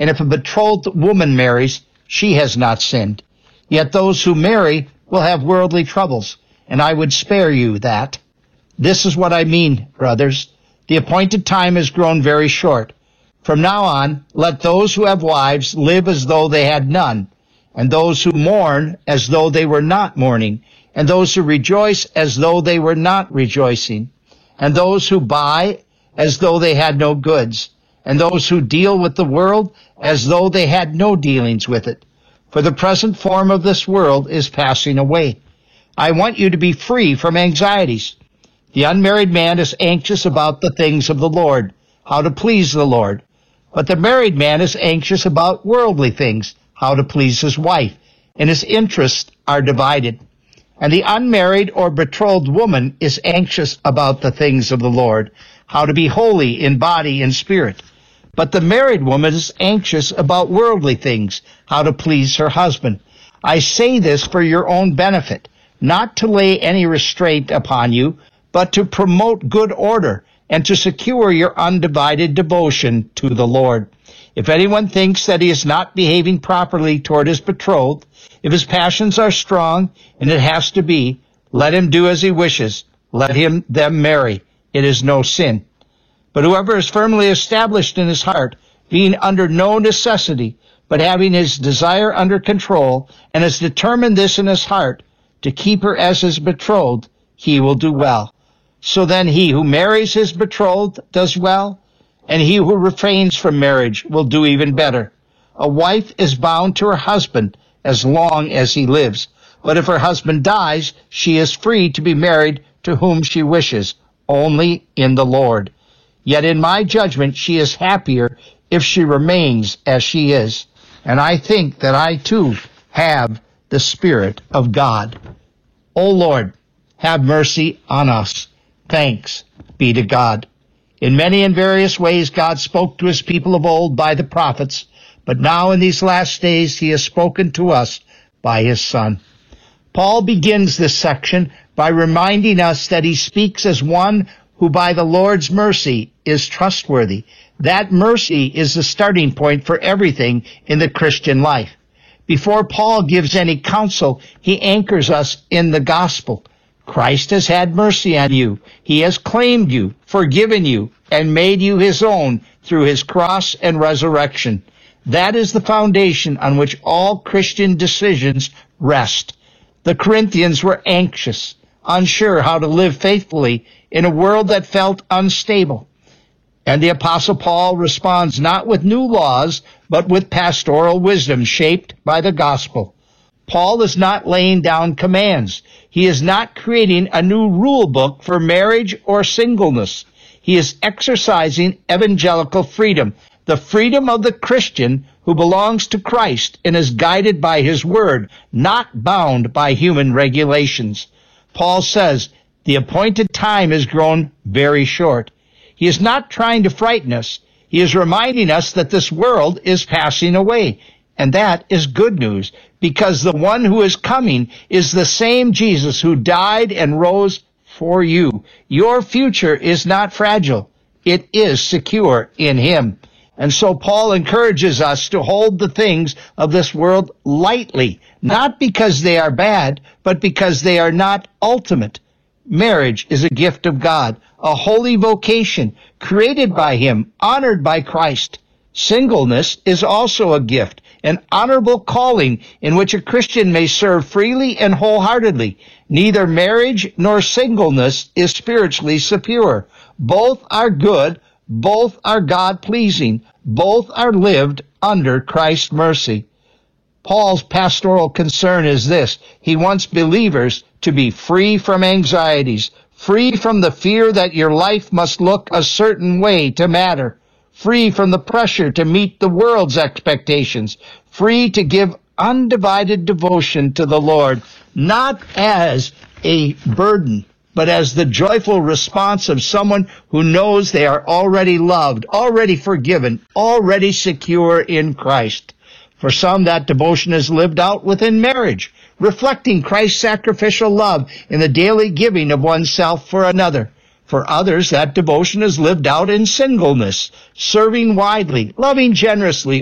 And if a betrothed woman marries, she has not sinned. Yet those who marry will have worldly troubles, and I would spare you that. This is what I mean, brothers. The appointed time has grown very short. From now on, let those who have wives live as though they had none, and those who mourn as though they were not mourning, and those who rejoice as though they were not rejoicing, and those who buy as though they had no goods, and those who deal with the world as though they had no dealings with it. For the present form of this world is passing away. I want you to be free from anxieties. The unmarried man is anxious about the things of the Lord, how to please the Lord. But the married man is anxious about worldly things, how to please his wife, and his interests are divided. And the unmarried or betrothed woman is anxious about the things of the Lord, how to be holy in body and spirit. But the married woman is anxious about worldly things, how to please her husband. I say this for your own benefit, not to lay any restraint upon you, but to promote good order and to secure your undivided devotion to the Lord. If anyone thinks that he is not behaving properly toward his betrothed, if his passions are strong, and it has to be, let him do as he wishes. Let them marry. It is no sin. But whoever is firmly established in his heart, being under no necessity, but having his desire under control, and has determined this in his heart, to keep her as his betrothed, he will do well. So then he who marries his betrothed does well, and he who refrains from marriage will do even better. A wife is bound to her husband as long as he lives, but if her husband dies, she is free to be married to whom she wishes, only in the Lord. Yet in my judgment she is happier if she remains as she is, and I think that I too have the Spirit of God. O Lord, have mercy on us. Thanks be to God. In many and various ways God spoke to his people of old by the prophets, but now in these last days he has spoken to us by his Son. Paul begins this section by reminding us that he speaks as one who by the Lord's mercy is trustworthy. That mercy is the starting point for everything in the Christian life. Before Paul gives any counsel, he anchors us in the gospel. Christ has had mercy on you. He has claimed you, forgiven you, and made you his own through his cross and resurrection. That is the foundation on which all Christian decisions rest. The Corinthians were anxious, unsure how to live faithfully in a world that felt unstable. And the Apostle Paul responds not with new laws, but with pastoral wisdom shaped by the gospel. Paul is not laying down commands. He is not creating a new rule book for marriage or singleness. He is exercising evangelical freedom, the freedom of the Christian who belongs to Christ and is guided by his word, not bound by human regulations. Paul says, the appointed time has grown very short. He is not trying to frighten us. He is reminding us that this world is passing away. And that is good news, because the one who is coming is the same Jesus who died and rose for you. Your future is not fragile. It is secure in him. And so Paul encourages us to hold the things of this world lightly, not because they are bad, but because they are not ultimate. Marriage is a gift of God, a holy vocation, created by him, honored by Christ. Singleness is also a gift, an honorable calling in which a Christian may serve freely and wholeheartedly. Neither marriage nor singleness is spiritually superior. Both are good, both are God-pleasing, both are lived under Christ's mercy. Paul's pastoral concern is this: he wants believers to be free from anxieties, free from the fear that your life must look a certain way to matter, free from the pressure to meet the world's expectations, free to give undivided devotion to the Lord, not as a burden, but as the joyful response of someone who knows they are already loved, already forgiven, already secure in Christ. For some, that devotion is lived out within marriage, reflecting Christ's sacrificial love in the daily giving of oneself for another. For others, that devotion is lived out in singleness, serving widely, loving generously,